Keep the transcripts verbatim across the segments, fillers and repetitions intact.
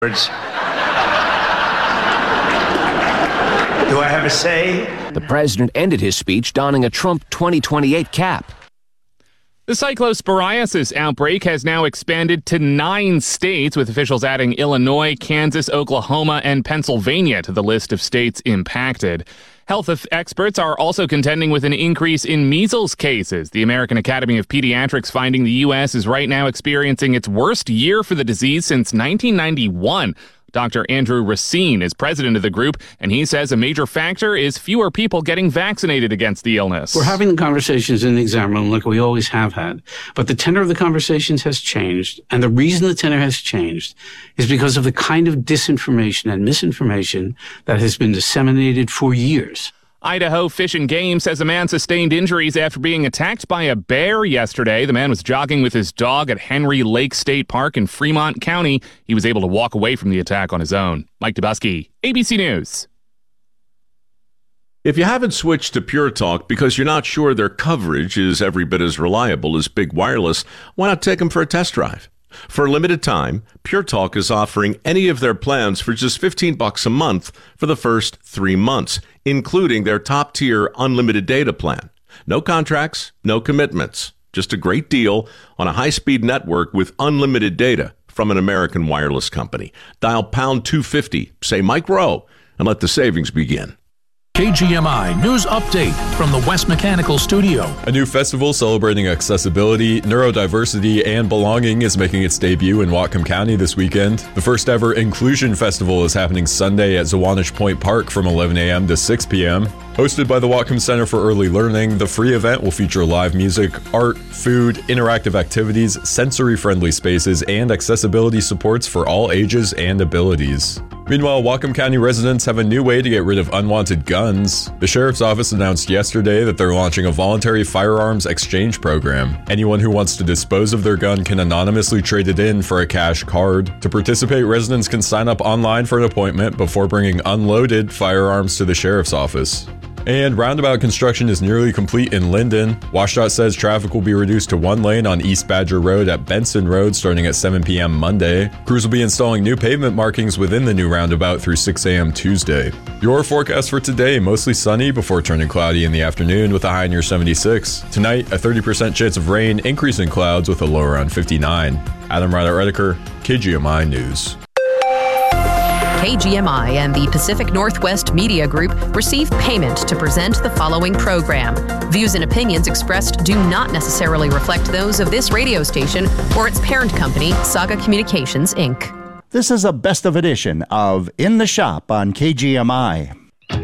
Words. Do I have a say? The president ended his speech donning a Trump twenty twenty-eight cap. The cyclosporiasis outbreak has now expanded to nine states, with officials adding Illinois, Kansas, Oklahoma, and Pennsylvania to the list of states impacted. Health experts are also contending with an increase in measles cases. The American Academy of Pediatrics finding the U S is right now experiencing its worst year for the disease since nineteen ninety-one. Doctor Andrew Racine is president of the group, and he says a major factor is fewer people getting vaccinated against the illness. We're having the conversations in the exam room like we always have had, but the tenor of the conversations has changed, and the reason the tenor has changed is because of the kind of disinformation and misinformation that has been disseminated for years. Idaho Fish and Game says a man sustained injuries after being attacked by a bear yesterday. The man was jogging with his dog at Henry Lake State Park in Fremont County. He was able to walk away from the attack on his own. Mike Dubusky, A B C News. If you haven't switched to Pure Talk because you're not sure their coverage is every bit as reliable as Big Wireless, why not take them for a test drive? For a limited time, Pure Talk is offering any of their plans for just fifteen bucks a month for the first three months, including their top-tier unlimited data plan. No contracts, no commitments, just a great deal on a high-speed network with unlimited data from an American wireless company. Dial pound two fifty, say Mike Rowe, and let the savings begin. K G M I News Update from the West Mechanical Studio. A new festival celebrating accessibility, neurodiversity, and belonging is making its debut in Whatcom County this weekend. The first ever Inclusion Festival is happening Sunday at Zwanich Point Park from eleven a.m. to six p.m. Hosted by the Whatcom Center for Early Learning, the free event will feature live music, art, food, interactive activities, sensory-friendly spaces, and accessibility supports for all ages and abilities. Meanwhile, Whatcom County residents have a new way to get rid of unwanted guns. The Sheriff's Office announced yesterday that they're launching a voluntary firearms exchange program. Anyone who wants to dispose of their gun can anonymously trade it in for a cash card. To participate, residents can sign up online for an appointment before bringing unloaded firearms to the Sheriff's Office. And roundabout construction is nearly complete in Linden. WashDOT says traffic will be reduced to one lane on East Badger Road at Benson Road starting at seven p.m. Monday. Crews will be installing new pavement markings within the new roundabout through six a.m. Tuesday. Your forecast for today, mostly sunny before turning cloudy in the afternoon with a high near seventy-six. Tonight, a thirty percent chance of rain, increasing clouds with a low around fifty-nine. Adam Ryder-Redeker, K G M I News. K G M I and the Pacific Northwest Media Group receive payment to present the following program. Views and opinions expressed do not necessarily reflect those of this radio station or its parent company, Saga Communications, Incorporated. This is a best of edition of In the Shop on K G M I.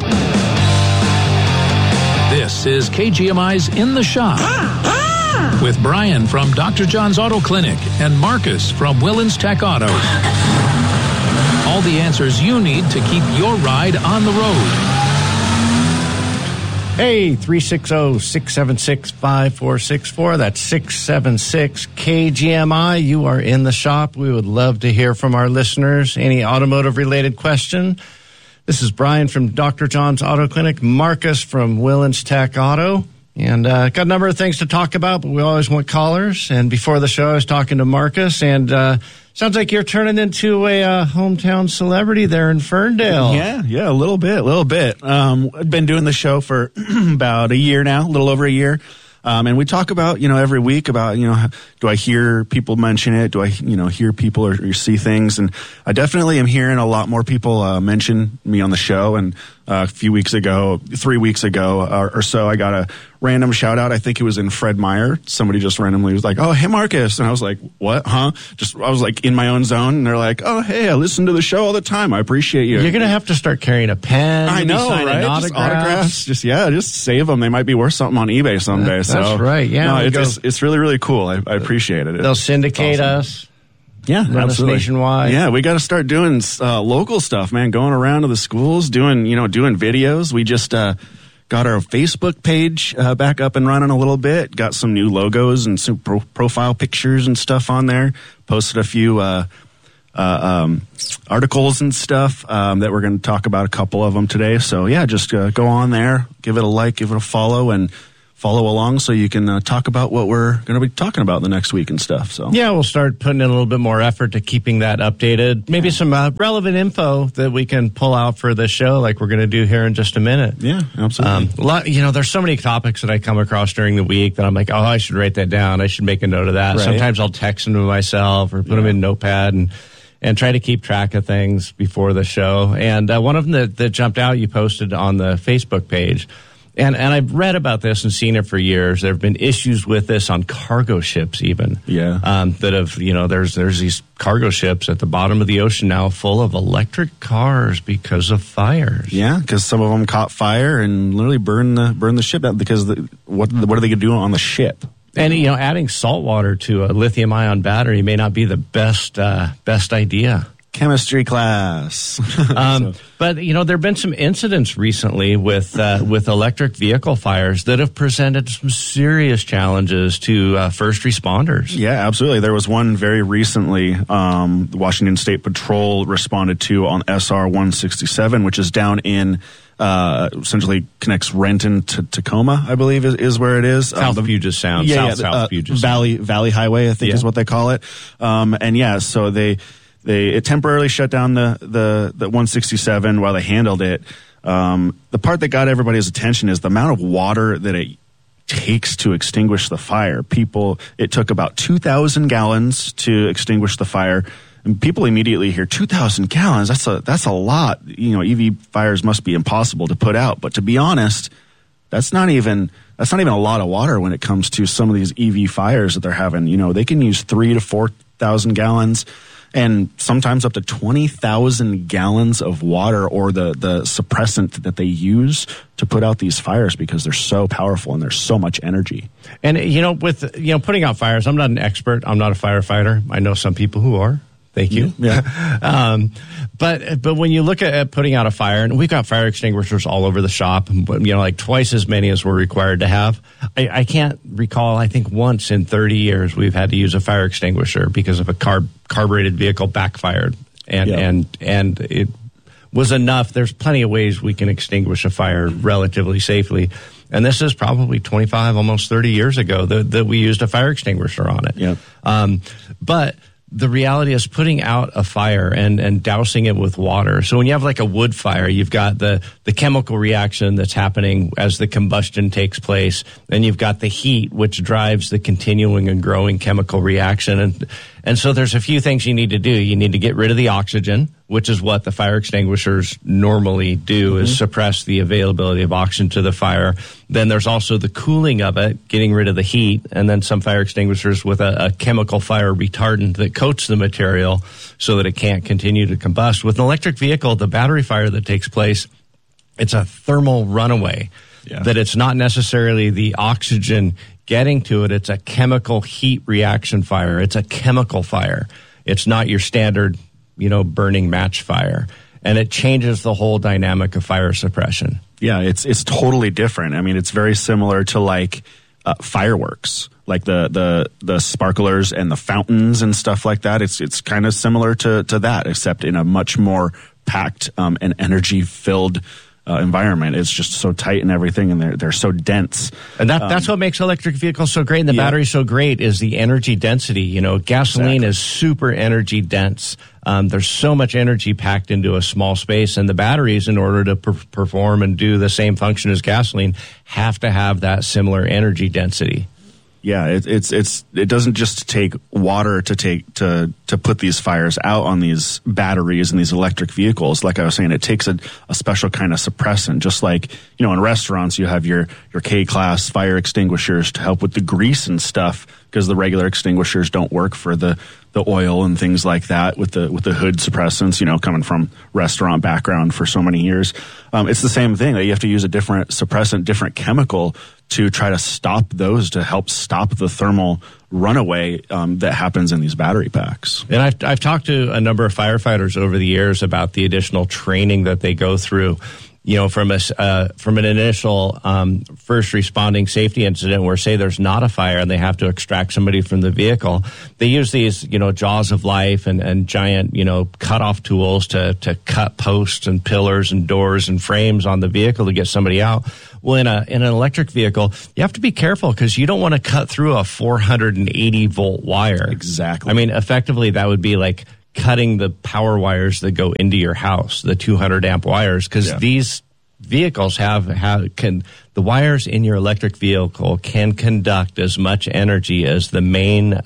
This is K G M I's In the Shop with Brian from Doctor John's Auto Clinic and Marcus from Willens Tech Auto. All the answers you need to keep your ride on the road. Hey, three six zero, six seven six, five four six four. That's six seven six K G M I. You are in the shop. We would love to hear from our listeners. Any automotive-related question? This is Brian from Doctor John's Auto Clinic, Marcus from Willens Tech Auto. And uh, got a number of things to talk about, but we always want callers. And before the show, I was talking to Marcus, and uh, sounds like you're turning into a uh, hometown celebrity there in Ferndale. Yeah, yeah, a little bit, a little bit. Um, I've been doing the show for about a year now, a little over a year. Um, and we talk about, you know, every week about, you know, do I hear people mention it? Do I, you know, hear people or, or see things? And I definitely am hearing a lot more people uh, mention me on the show. And uh, a few weeks ago, three weeks ago or, or so, I got a random shout out. I think it was in Fred Meyer. Somebody just randomly was like, "Oh, hey, Marcus." And I was like, "What? Huh?" Just, I was like in my own zone. And they're like, "Oh, hey, I listen to the show all the time. I appreciate you." You're going to have to start carrying a pen. I know, right? Autographs. Just autographs. Just, yeah, just save them. They might be worth something on eBay someday. That's so right. Yeah. No, it's, it's, it's really, really cool. I, I appreciate it. They'll syndicate awesome. us. Yeah, Run absolutely. us nationwide. Yeah, we got to start doing uh, local stuff, man. Going around to the schools, doing you know, doing videos. We just uh, got our Facebook page uh, back up and running a little bit. Got some new logos and some pro- profile pictures and stuff on there. Posted a few uh, uh, um, articles and stuff um, that we're going to talk about. A couple of them today. So yeah, just uh, go on there, give it a like, give it a follow, and follow along so you can uh, talk about what we're going to be talking about the next week and stuff. So yeah, we'll start putting in a little bit more effort to keeping that updated. Maybe some uh, relevant info that we can pull out for the show, like we're going to do here in just a minute. Yeah, absolutely. Um, a lot, you know, there's so many topics that I come across during the week that I'm like, oh, I should write that down. I should make a note of that. Right. Sometimes I'll text them to myself or put yeah. them in Notepad and and try to keep track of things before the show. And uh, one of them that, that jumped out, you posted on the Facebook page. And and I've read about this and seen it for years. There have been issues with this on cargo ships, even. Yeah. Um, that have, you know, there's there's these cargo ships at the bottom of the ocean now full of electric cars because of fires. Yeah, because some of them caught fire and literally burned the burned the ship out. Because the, what what are they going to do on the ship? And you know, adding salt water to a lithium ion battery may not be the best uh, best idea. Chemistry class. um, so. But, you know, there have been some incidents recently with uh, with electric vehicle fires that have presented some serious challenges to uh, first responders. Yeah, absolutely. There was one very recently um, the Washington State Patrol responded to on S R one sixty-seven, which is down in uh, essentially connects Renton to Tacoma, I believe is, is where it is. South um, Puget Sound. Yeah, South, yeah, South uh, Puget Sound. Valley, Valley Highway, I think yeah. is what they call it. Um, and yeah, so they... They it temporarily shut down the, the, the one sixty-seven while they handled it. Um, the part that got everybody's attention is the amount of water that it takes to extinguish the fire. People, it took about two thousand gallons to extinguish the fire. And people immediately hear two thousand gallons. That's a, that's a lot. You know, E V fires must be impossible to put out. But to be honest, that's not even, that's not even a lot of water when it comes to some of these E V fires that they're having. You know, they can use three to four thousand gallons. And sometimes up to twenty thousand gallons of water or the, the suppressant that they use to put out these fires because they're so powerful and there's so much energy. And, you know, with, you know, putting out fires, I'm not an expert. I'm not a firefighter. I know some people who are. Thank you. Yeah. um, but but when you look at, at putting out a fire, and we've got fire extinguishers all over the shop, you know, like twice as many as we're required to have. I, I can't recall, I think once in thirty years we've had to use a fire extinguisher because of a carb, carbureted vehicle backfired. And, yeah. and, and it was enough. There's plenty of ways we can extinguish a fire relatively safely. And this is probably twenty-five, almost thirty years ago that, that we used a fire extinguisher on it. Yeah. Um, but the reality is putting out a fire and, and dousing it with water. So when you have like a wood fire, you've got the, the chemical reaction that's happening as the combustion takes place. And you've got the heat, which drives the continuing and growing chemical reaction. And, and so there's a few things you need to do. You need to get rid of the oxygen, which is what the fire extinguishers normally do, mm-hmm. is suppress the availability of oxygen to the fire. Then there's also the cooling of it, getting rid of the heat, and then some fire extinguishers with a, a chemical fire retardant that coats the material so that it can't continue to combust. With an electric vehicle, the battery fire that takes place, it's a thermal runaway, yeah. that it's not necessarily the oxygen getting to it. It's a chemical heat reaction fire. It's a chemical fire. It's not your standard, you know, burning match fire. And it changes the whole dynamic of fire suppression. Yeah, it's it's totally different. I mean, it's very similar to like uh, fireworks, like the, the the sparklers and the fountains and stuff like that. It's it's kind of similar to, to that, except in a much more packed um, and energy filled Uh, environment. It's just so tight and everything, and they're they're so dense. And that um, that's what makes electric vehicles so great, and the yeah. battery so great is the energy density. You know, gasoline exactly. is super energy dense. Um, there's so much energy packed into a small space, and the batteries, in order to per- perform and do the same function as gasoline, have to have that similar energy density. Yeah, it, it's it's it doesn't just take water to take to to put these fires out on these batteries and these electric vehicles. Like I was saying, it takes a, a special kind of suppressant. Just like, you know, in restaurants, you have your your K-class fire extinguishers to help with the grease and stuff, because the regular extinguishers don't work for the the oil and things like that with the with the hood suppressants. You know, coming from restaurant background for so many years, um, it's the same thing. That you have to use a different suppressant, different chemical to try to stop those, to help stop the thermal runaway um, that happens in these battery packs. And I've, I've talked to a number of firefighters over the years about the additional training that they go through. you know, from a uh, from an initial um, first responding safety incident where, say, there's not a fire and they have to extract somebody from the vehicle, they use these, you know, jaws of life and, and giant, you know, cut-off tools to to cut posts and pillars and doors and frames on the vehicle to get somebody out. Well, in a in an electric vehicle, you have to be careful because you don't want to cut through a four hundred eighty volt wire. Exactly. I mean, effectively, that would be like cutting the power wires that go into your house, the two hundred amp wires, because yeah. these vehicles have, have can the wires in your electric vehicle can conduct as much energy as the main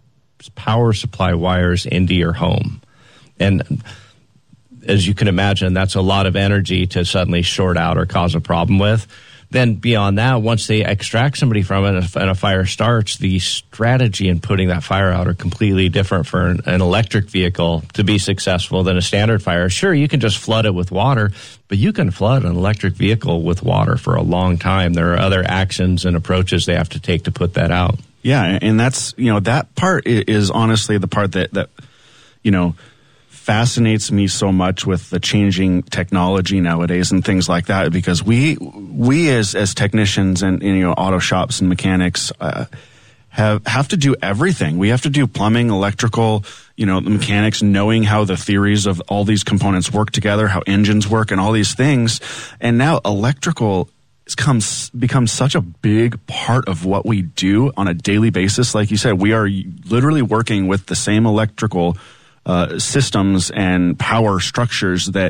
power supply wires into your home. And as you can imagine, that's a lot of energy to suddenly short out or cause a problem with. Then beyond that, once they extract somebody from it and a fire starts, the strategy in putting that fire out are completely different for an, an electric vehicle to be successful than a standard fire. Sure, you can just flood it with water, but you can flood an electric vehicle with water for a long time. There are other actions and approaches they have to take to put that out. Yeah, and that's, you know, that part is honestly the part that, that you know, fascinates me so much with the changing technology nowadays and things like that, because we we as as technicians and, you know, auto shops and mechanics uh, have have to do everything. We have to do plumbing, electrical, you know, the mechanics, knowing how the theories of all these components work together, how engines work, and all these things. And now electrical comes becomes such a big part of what we do on a daily basis. Like you said, we are literally working with the same electrical Uh, systems and power structures that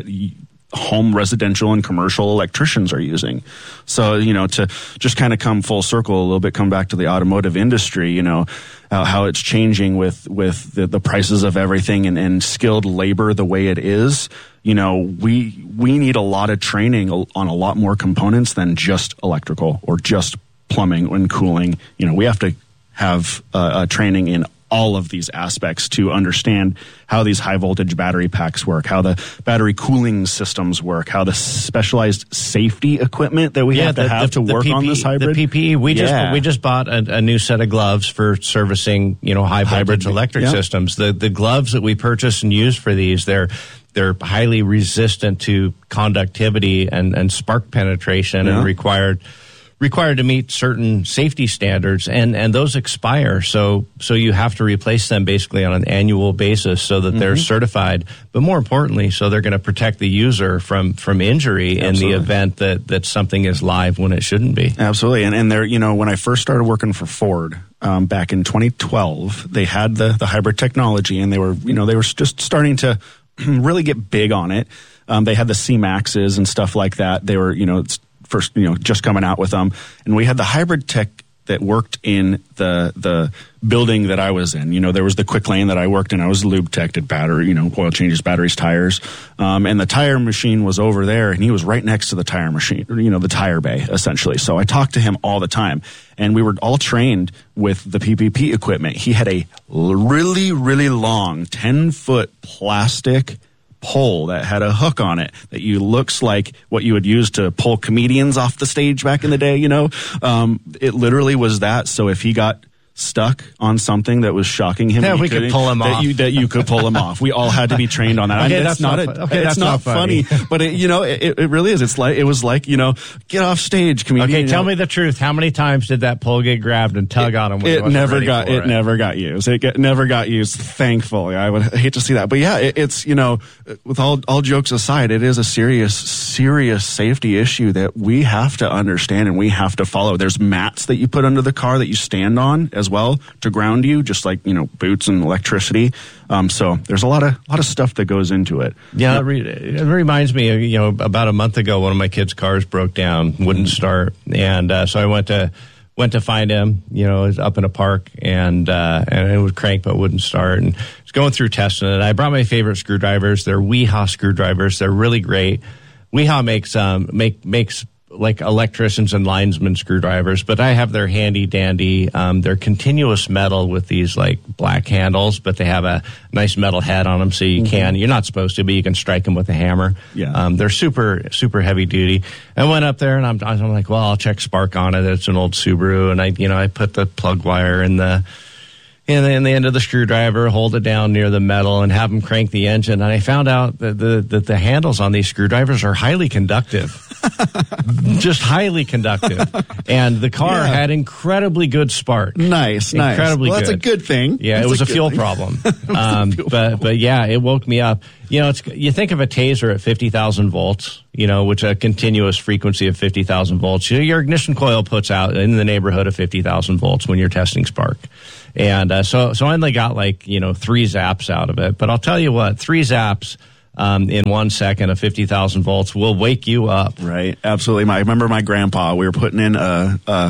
home, residential, and commercial electricians are using. So, you know, to just kind of come full circle a little bit, come back to the automotive industry, you know, uh, how it's changing with, with the, the prices of everything and, and skilled labor the way it is. You know, we, we need a lot of training on a lot more components than just electrical or just plumbing and cooling. You know, we have to have uh, uh, training in all of these aspects to understand how these high voltage battery packs work, how the battery cooling systems work, how the specialized safety equipment that we yeah, have the, to have the, to the work P P E, on this hybrid. The P P E, we yeah. just we just bought a, a new set of gloves for servicing, you know, high voltage hybrid electric yeah. systems. The the gloves that we purchase and use for these, they're they're highly resistant to conductivity and, and spark penetration yeah. and required required to meet certain safety standards, and, and those expire. So so you have to replace them basically on an annual basis so that mm-hmm. they're certified. But more importantly, so they're going to protect the user from, from injury Absolutely. in the event that, that something is live when it shouldn't be. Absolutely. And, and they're, you know, when I first started working for Ford um, back in twenty twelve, they had the, the hybrid technology, and they were, you know, they were just starting to really get big on it. Um, they had the C MAXes and stuff like that. They were, you know, it's, first, you know, just coming out with them. And we had the hybrid tech that worked in the the building that I was in. You know, there was the quick lane that I worked in. I was lube tech, did battery, you know, oil changes, batteries, tires. Um, and the tire machine was over there, and he was right next to the tire machine, you know, the tire bay, essentially. So I talked to him all the time. And we were all trained with the P P P equipment. He had a really, really long ten-foot plastic pole that had a hook on it that you looks like what you would use to pull comedians off the stage back in the day, you know. Um, it literally was that. So if he got stuck on something that was shocking him, yeah, we could pull him that off. You, that you could pull him off. We all had to be trained on that. Okay, I mean, that's not, not a, okay, it's that's not, not funny. funny, but it, you know, it, it really is. It's like, it was like, you know, get off stage, comedian. Okay, you tell know. me the truth. How many times did that pole get grabbed and tug it, on him? When it he never ready got, for it, it never got used. It get, never got used. Thankfully, I would hate to see that, but yeah, it, it's, you know, with all, all jokes aside, it is a serious, serious safety issue that we have to understand and we have to follow. There's mats that you put under the car that you stand on as well to ground you, just like, you know, boots and electricity. Um, so there's a lot of, lot of stuff that goes into it. Yeah, it, re- it reminds me of, you know, about a month ago, one of my kids' cars broke down, wouldn't start. And, uh, so I went to, went to find him, you know, it was up in a park, and, uh, and it would crank, but wouldn't start. And I was going through testing it. I brought my favorite screwdrivers. They're Weha screwdrivers. They're really great. Weha makes, um, make, makes, like electricians and linesmen screwdrivers, but I have their handy dandy. Um, they're continuous metal with these like black handles, but they have a nice metal head on them, so you mm-hmm. can. You're not supposed to, but you can strike them with a hammer. Yeah, um, they're super super heavy duty. I went up there and I'm I'm like, well, I'll check spark on it. It's an old Subaru, and I you know I put the plug wire in the. in the, in the end of the screwdriver, hold it down near the metal, and have them crank the engine. And I found out that the, that the handles on these screwdrivers are highly conductive. just highly conductive. And the car Yeah. had incredibly good spark. Nice, nice. Incredibly Well, good. that's a good thing. Yeah, That's it was a a, good fuel thing. problem. um, but but yeah, it woke me up. You know, it's you think of a taser at fifty thousand volts, you know, which a continuous frequency of fifty thousand volts. You know, your ignition coil puts out in the neighborhood of fifty thousand volts when you're testing spark. And uh, so so I only got like, you know, three zaps out of it. But I'll tell you what, three zaps um, in one second of fifty thousand volts will wake you up. Right, absolutely. My, I remember my grandpa, we were putting in a, a,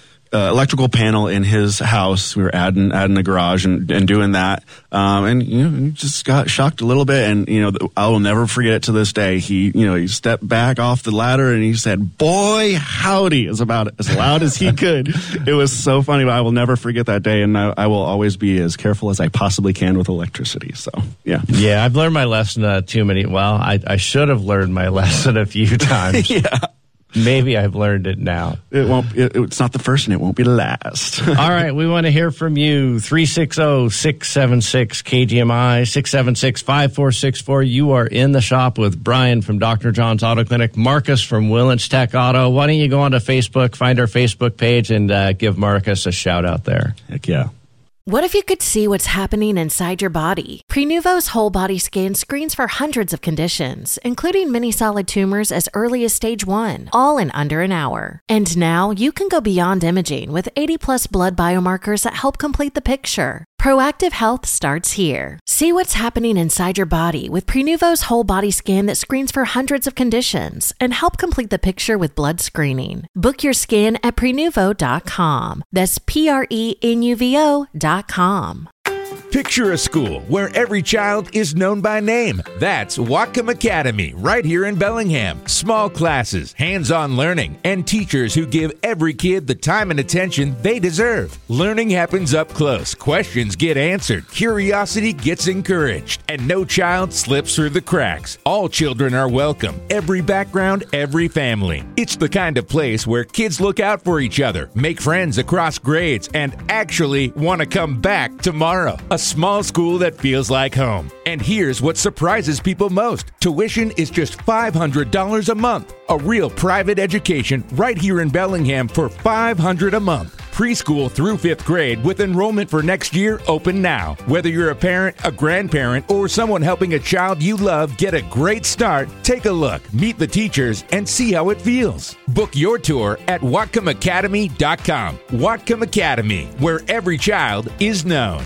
a electrical panel in his house. We were adding adding the garage and, and doing that. Um, and, you know, he just got shocked a little bit. And, you know, I will never forget it to this day. He, you know, he stepped back off the ladder and he said, "Boy, howdy," is about as loud as he could. It was so funny, but I will never forget that day. And I, I will always be as careful as I possibly can with electricity. So, yeah. Yeah, I've learned my lesson uh, too many. Well, I, I should have learned my lesson a few times. Yeah. Maybe I've learned it now. It won't. It, it's not the first, and it won't be the last. All right, we want to hear from you. three six zero, six seven six, K G M I, six seven six, five four six four. You are in the shop with Brian from Doctor John's Auto Clinic, Marcus from Willens Tech Auto. Why don't you go onto Facebook, find our Facebook page, and uh, give Marcus a shout out there? Heck yeah. What if you could see what's happening inside your body? Prenuvo's whole body scan screens for hundreds of conditions, including many solid tumors as early as stage one, all in under an hour. And now you can go beyond imaging with eighty plus blood biomarkers that help complete the picture. Proactive health starts here. See what's happening inside your body with Prenuvo's whole body scan that screens for hundreds of conditions and help complete the picture with blood screening. Book your scan at prenuvo dot com. That's P R E N U V O dot com. Picture a school where every child is known by name. That's Whatcom Academy, right here in Bellingham. Small classes, hands-on learning, and teachers who give every kid the time and attention they deserve. Learning happens up close. Questions get answered. Curiosity gets encouraged. And no child slips through the cracks. All children are welcome. Every background, every family. It's the kind of place where kids look out for each other, make friends across grades, and actually want to come back tomorrow. A small school that feels like home. And here's what surprises people most. Tuition is just five hundred dollars a month. A real private education right here in Bellingham for five hundred dollars a month. Preschool through fifth grade with enrollment for next year open now. Whether you're a parent, a grandparent, or someone helping a child you love get a great start, take a look, meet the teachers, and see how it feels. Book your tour at Whatcom Academy dot com. Whatcom Academy, where every child is known.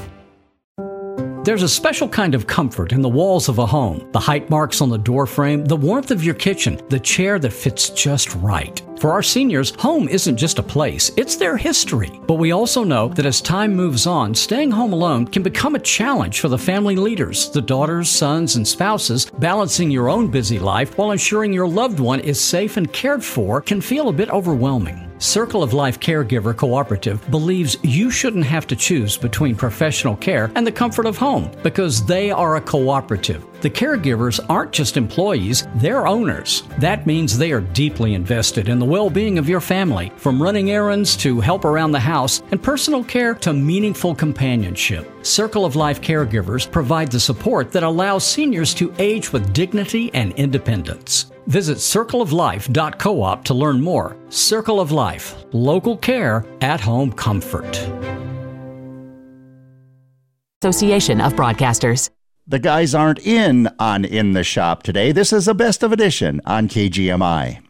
There's a special kind of comfort in the walls of a home. The height marks on the door frame, the warmth of your kitchen, the chair that fits just right. For our seniors, home isn't just a place, it's their history. But we also know that as time moves on, staying home alone can become a challenge for the family leaders, the daughters, sons, and spouses. Balancing your own busy life while ensuring your loved one is safe and cared for can feel a bit overwhelming. Circle of Life Caregiver Cooperative believes you shouldn't have to choose between professional care and the comfort of home because they are a cooperative. The caregivers aren't just employees, they're owners. That means they are deeply invested in the well-being of your family, from running errands to help around the house and personal care to meaningful companionship. Circle of Life Caregivers provide the support that allows seniors to age with dignity and independence. Visit circle of life dot coop to learn more. Circle of Life, local care, at-home comfort. Association of Broadcasters. The guys aren't in on In the Shop today. This is a best of edition on K G M I.